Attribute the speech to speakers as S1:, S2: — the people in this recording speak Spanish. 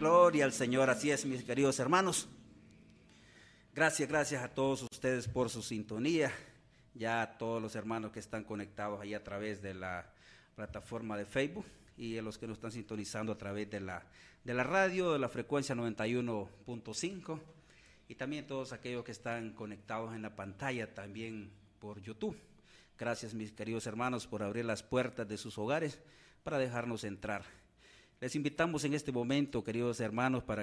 S1: Gloria al Señor, así es, mis queridos hermanos. Gracias a todos ustedes por su sintonía. Ya a todos los hermanos que están conectados ahí a través de la plataforma de Facebook y a los que nos están sintonizando a través de la radio, de la frecuencia 91.5 y también todos aquellos que están conectados en la pantalla también por YouTube. Gracias, mis queridos hermanos, por abrir las puertas de sus hogares para dejarnos entrar. Les invitamos en este momento, queridos hermanos, para